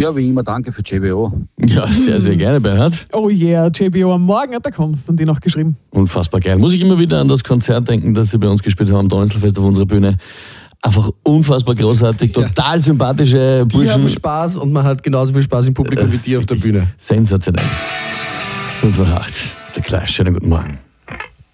Ja, wie immer, danke für JBO. Ja, sehr, sehr gerne, Bernhard. Oh yeah, JBO am Morgen hat der Konstantin noch geschrieben. Unfassbar geil. Muss ich immer wieder an das Konzert denken, das sie bei uns gespielt haben am Donnerstagfest auf unserer Bühne. Einfach unfassbar großartig, total sympathische Die Burschen. haben Spaß und man hat genauso viel Spaß im Publikum wie die auf der Bühne. Sensationell. 5 nach 8. Der Clash, schönen guten Morgen.